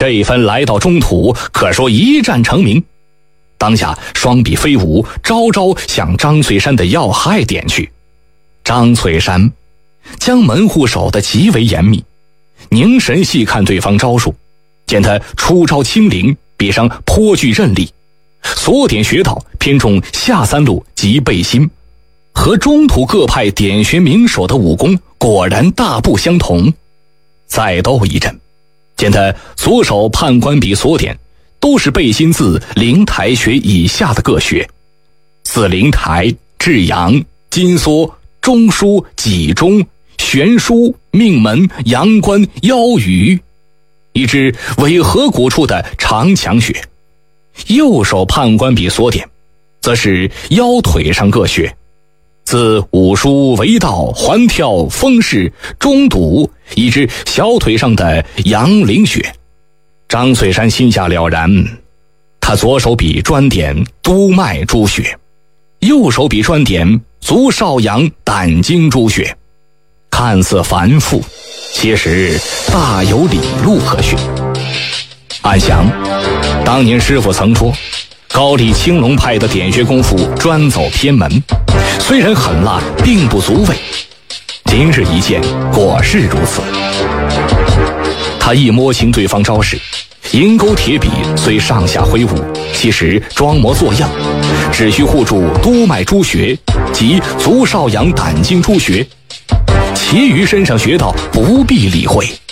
这番来到中土，可说一战成名。当下双臂飞舞，招招向张翠山的要害点去。张翠山将门户守得极为严密，凝神细看对方招数，见他出招轻灵，比上颇具韧力，所点穴道偏重下三路及背心，和中土各派点穴名手的武功果然大不相同。再斗一阵，见他左手判官笔所点都是背心自灵台穴以下的各穴，自灵台、至阳、金缩、中枢、脊中、悬枢、命门、阳关、腰羽，一支尾合谷处的长强穴。右手判官笔所点则是腰腿上各穴，自五枢、围道、环跳、风势、中堵，一支小腿上的阳陵穴。张翠山心下了然，他左手笔专点督脉诸穴，右手笔专点足少阳胆经诸穴，看似繁复，其实大有理路可循。暗想，当年师傅曾说，高丽青龙派的点穴功夫专走偏门，虽然狠辣，并不足畏。今日一见，果是如此。他一摸清对方招式，银钩铁笔虽上下挥舞，其实装模作样，只需护住督脉诸穴及足少阳胆经诸穴，其余身上穴道不必理会。